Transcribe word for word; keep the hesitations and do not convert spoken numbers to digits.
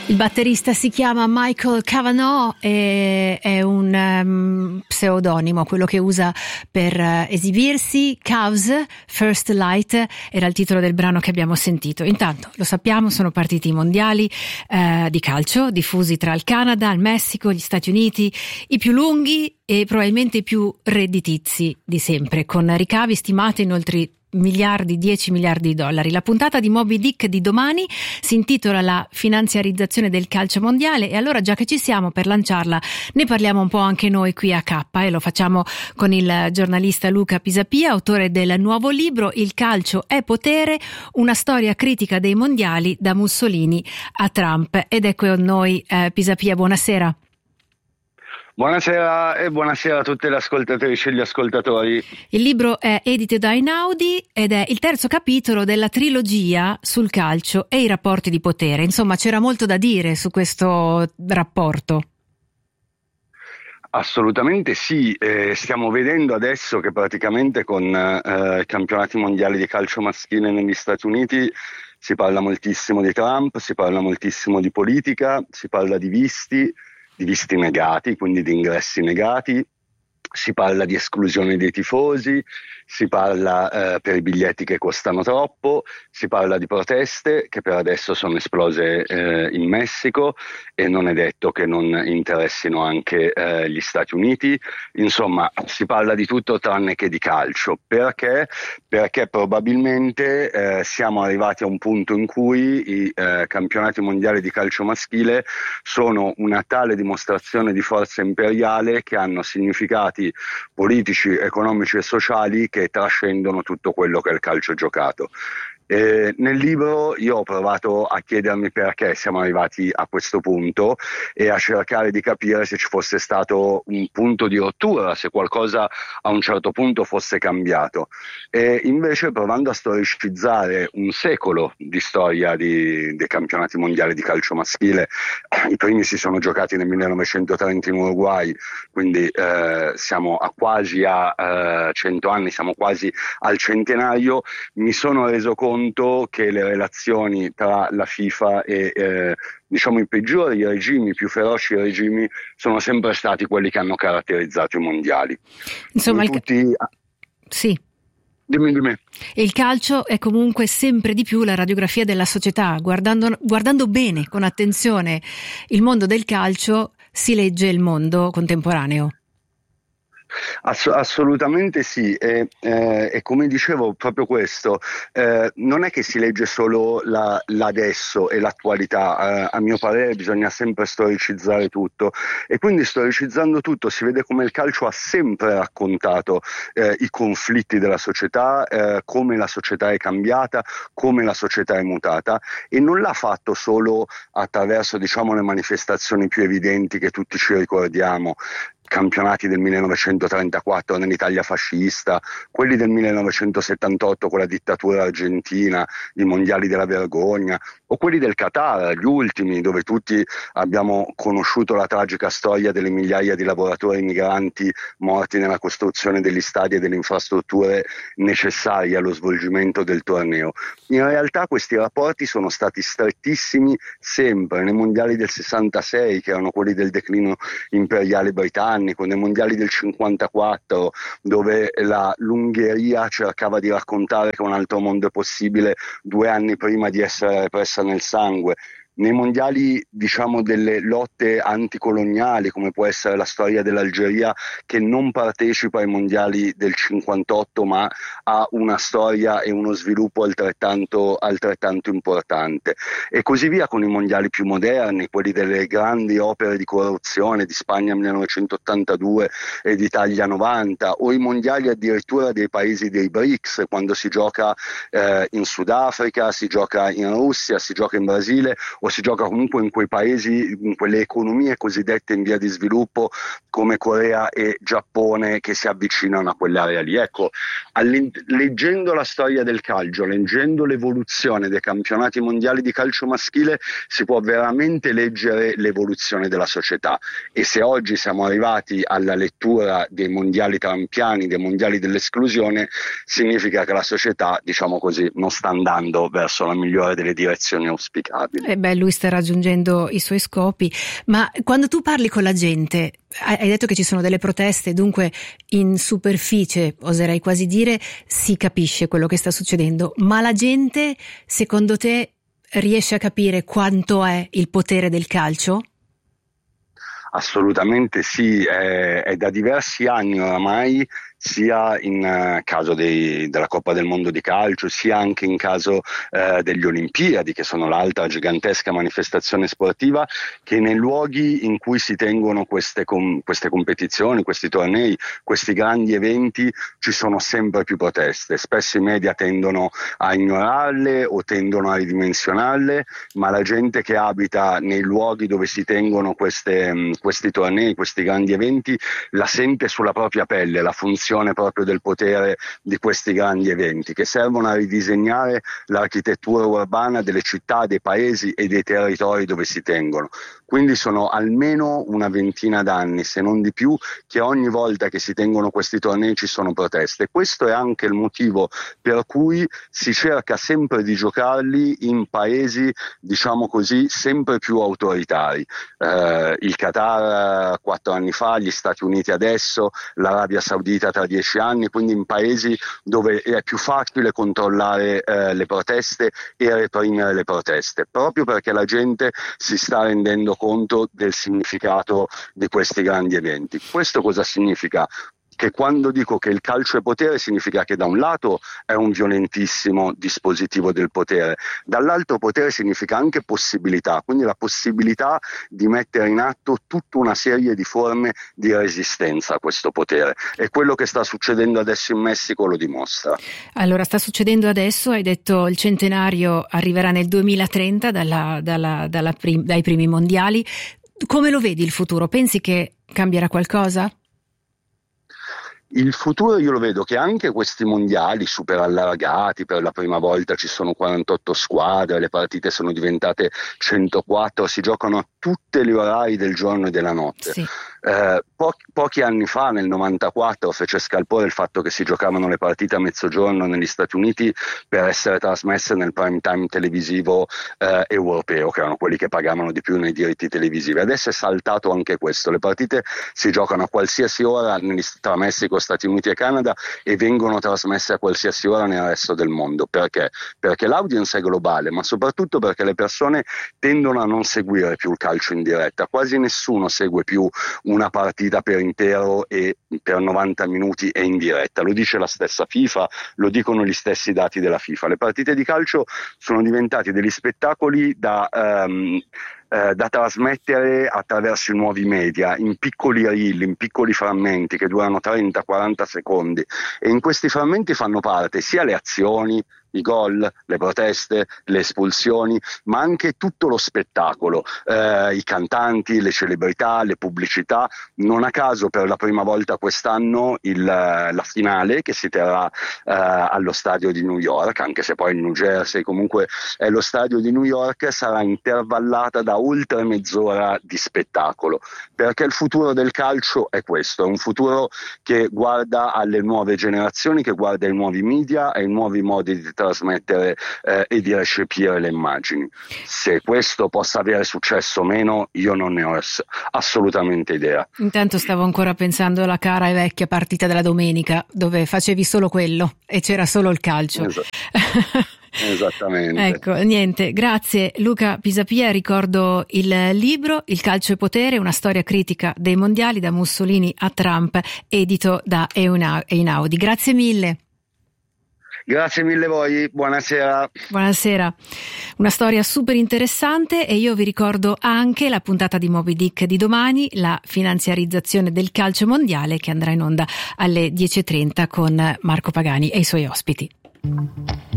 Il batterista si chiama Michael Kavanagh e è un um, pseudonimo, quello che usa per uh, esibirsi. Cavs, First Light era il titolo del brano che abbiamo sentito. Intanto, lo sappiamo, sono partiti i mondiali uh, di calcio diffusi tra il Canada, il Messico, gli Stati Uniti, i più lunghi e probabilmente i più redditizi di sempre, con ricavi stimati in oltre miliardi, dieci miliardi di dollari. La puntata di Moby Dick di domani si intitola La finanziarizzazione del calcio mondiale, e allora, già che ci siamo per lanciarla, ne parliamo un po' anche noi qui a K, e lo facciamo con il giornalista Luca Pisapia, autore del nuovo libro Il calcio è potere, una storia critica dei mondiali da Mussolini a Trump. Ed è con noi eh, Pisapia, buonasera. Buonasera e buonasera a tutte le ascoltatrici e gli ascoltatori. Il libro è edito da Einaudi ed è il terzo capitolo della trilogia sul calcio e i rapporti di potere. Insomma, c'era molto da dire su questo rapporto. Assolutamente sì, eh, stiamo vedendo adesso che praticamente con eh, i campionati mondiali di calcio maschile negli Stati Uniti si parla moltissimo di Trump, si parla moltissimo di politica, si parla di visti, di visti negati, quindi di ingressi negati, si parla di esclusione dei tifosi, si parla eh, per i biglietti che costano troppo, si parla di proteste che per adesso sono esplose eh, in Messico e non è detto che non interessino anche eh, gli Stati Uniti. Insomma, si parla di tutto tranne che di calcio. Perché? Perché probabilmente eh, siamo arrivati a un punto in cui i eh, campionati mondiali di calcio maschile sono una tale dimostrazione di forza imperiale che hanno significati politici, economici e sociali che trascendono tutto quello che è il calcio giocato. Eh, nel libro io ho provato a chiedermi perché siamo arrivati a questo punto e a cercare di capire se ci fosse stato un punto di rottura, se qualcosa a un certo punto fosse cambiato. E invece, provando a storicizzare un secolo di storia di, dei campionati mondiali di calcio maschile, i primi si sono giocati nel millenovecentotrenta in Uruguay, quindi eh, siamo a quasi a eh, cento anni, siamo quasi al centenario, mi sono reso conto che le relazioni tra la FIFA e eh, diciamo i peggiori regimi, i più feroci regimi, sono sempre stati quelli che hanno caratterizzato i mondiali. Insomma, il... tutti... sì. Dimmi, dimmi. Il calcio è comunque sempre di più la radiografia della società. Guardando, guardando bene, con attenzione, il mondo del calcio, si legge il mondo contemporaneo. Ass- assolutamente sì, e, eh, e come dicevo proprio questo, eh, non è che si legge solo la, l'adesso e l'attualità, eh, a mio parere bisogna sempre storicizzare tutto, e quindi storicizzando tutto si vede come il calcio ha sempre raccontato eh, i conflitti della società, eh, come la società è cambiata, come la società è mutata, e non l'ha fatto solo attraverso, diciamo, le manifestazioni più evidenti che tutti ci ricordiamo, campionati del millenovecentotrentaquattro nell'Italia fascista, quelli del millenovecentosettantotto con la dittatura argentina, i mondiali della vergogna, o quelli del Qatar, gli ultimi, dove tutti abbiamo conosciuto la tragica storia delle migliaia di lavoratori migranti morti nella costruzione degli stadi e delle infrastrutture necessarie allo svolgimento del torneo. In realtà questi rapporti sono stati strettissimi sempre, nei mondiali del sessantasei, che erano quelli del declino imperiale britannico, nei mondiali del cinquantaquattro, dove la, l'Ungheria cercava di raccontare che un altro mondo è possibile due anni prima di essere repressa nel sangue, nei mondiali, diciamo, delle lotte anticoloniali, come può essere la storia dell'Algeria, che non partecipa ai mondiali del cinquantotto ma ha una storia e uno sviluppo altrettanto, altrettanto importante, e così via con i mondiali più moderni, quelli delle grandi opere di corruzione di Spagna millenovecentottantadue e d'Italia novanta, o i mondiali addirittura dei paesi dei B R I C S, quando si gioca eh, in Sudafrica, si gioca in Russia, si gioca in Brasile, o si gioca comunque in quei paesi, in quelle economie cosiddette in via di sviluppo come Corea e Giappone, che si avvicinano a quell'area lì. Ecco, leggendo la storia del calcio, leggendo l'evoluzione dei campionati mondiali di calcio maschile, si può veramente leggere l'evoluzione della società, e se oggi siamo arrivati alla lettura dei mondiali trampiani, dei mondiali dell'esclusione, significa che la società, diciamo così, non sta andando verso la migliore delle direzioni auspicabili. Eh beh, lui sta raggiungendo i suoi scopi. Ma quando tu parli con la gente, hai detto che ci sono delle proteste, dunque in superficie, oserei quasi dire, si capisce quello che sta succedendo, ma la gente, secondo te, riesce a capire quanto è il potere del calcio? Assolutamente sì, è, è da diversi anni oramai, sia in uh, caso dei, della Coppa del Mondo di calcio, sia anche in caso uh, degli Olimpiadi, che sono l'altra gigantesca manifestazione sportiva, che nei luoghi in cui si tengono queste, com- queste competizioni, questi tornei, questi grandi eventi, ci sono sempre più proteste. Spesso i media tendono a ignorarle o tendono a ridimensionarle, ma la gente che abita nei luoghi dove si tengono queste, mh, questi tornei, questi grandi eventi, la sente sulla propria pelle, la funzione proprio del potere di questi grandi eventi, che servono a ridisegnare l'architettura urbana delle città, dei paesi e dei territori dove si tengono. Quindi sono almeno una ventina d'anni, se non di più, che ogni volta che si tengono questi tornei ci sono proteste. Questo è anche il motivo per cui si cerca sempre di giocarli in paesi, diciamo così, sempre più autoritari. Eh, il Qatar quattro anni fa, gli Stati Uniti adesso, l'Arabia Saudita tra dieci anni, quindi in paesi dove è più facile controllare eh, le proteste e reprimere le proteste, proprio perché la gente si sta rendendo conto del significato di questi grandi eventi. Questo cosa significa? Che quando dico che il calcio è potere, significa che da un lato è un violentissimo dispositivo del potere, dall'altro potere significa anche possibilità, quindi la possibilità di mettere in atto tutta una serie di forme di resistenza a questo potere, e quello che sta succedendo adesso in Messico lo dimostra. Allora, sta succedendo adesso, hai detto il centenario arriverà nel duemilatrenta dalla, dalla, dalla prim- dai primi mondiali. Come lo vedi il futuro? Pensi che cambierà qualcosa? Il futuro io lo vedo che anche questi mondiali super allargati, per la prima volta ci sono quarantotto squadre, le partite sono diventate centoquattro, si giocano a tutte le orari del giorno e della notte. Sì. Eh, po- pochi anni fa, nel novantaquattro, fece scalpore il fatto che si giocavano le partite a mezzogiorno negli Stati Uniti per essere trasmesse nel prime time televisivo eh, europeo, che erano quelli che pagavano di più nei diritti televisivi. Adesso è saltato anche questo, le partite si giocano a qualsiasi ora negli, tra Messico, Stati Uniti e Canada, e vengono trasmesse a qualsiasi ora nel resto del mondo. Perché? Perché l'audience è globale, ma soprattutto perché le persone tendono a non seguire più il calcio in diretta. Quasi nessuno segue più una partita per intero e per novanta minuti e in diretta. Lo dice la stessa FIFA, lo dicono gli stessi dati della FIFA. Le partite di calcio sono diventati degli spettacoli da um, Eh, da trasmettere attraverso i nuovi media, in piccoli reel, in piccoli frammenti che durano trenta quaranta secondi, e in questi frammenti fanno parte sia le azioni, i gol, le proteste, le espulsioni, ma anche tutto lo spettacolo, eh, i cantanti, le celebrità, le pubblicità. Non a caso per la prima volta quest'anno il, la finale, che si terrà eh, allo stadio di New York, anche se poi il New Jersey comunque è lo stadio di New York, sarà intervallata da oltre mezz'ora di spettacolo, perché il futuro del calcio è questo, è un futuro che guarda alle nuove generazioni, che guarda ai nuovi media, ai nuovi modi di trasmettere eh, e di recepire le immagini. Se questo possa avere successo o meno, io non ne ho assolutamente idea. Intanto stavo ancora pensando alla cara e vecchia partita della domenica, dove facevi solo quello e c'era solo il calcio. Esatto. Esattamente. Ecco, niente, grazie Luca Pisapia. Ricordo il libro Il calcio e potere, una storia critica dei mondiali da Mussolini a Trump, edito da Einaudi. Grazie mille. Grazie mille a voi, buonasera. Buonasera, una storia super interessante, e io vi ricordo anche la puntata di Moby Dick di domani, la finanziarizzazione del calcio mondiale, che andrà in onda alle dieci e trenta con Marco Pagani e i suoi ospiti.